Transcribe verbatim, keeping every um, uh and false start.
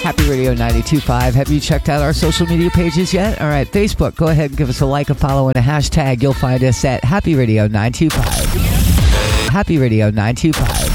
Happy Radio ninety-two point five. Have you checked out our social media pages yet? All right, Facebook, go ahead and give us a like, a follow, and a hashtag. You'll find us at Happy Radio nine two five. Happy Radio nine two five.